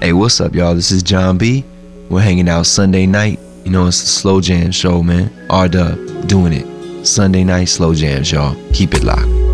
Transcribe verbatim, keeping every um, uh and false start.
Hey, what's up, y'all? This is John B. We're hanging out Sunday night. You know, it's the Slow Jam Show, man. R-Dub doing it. Sunday night Slow Jams, y'all. Keep it locked.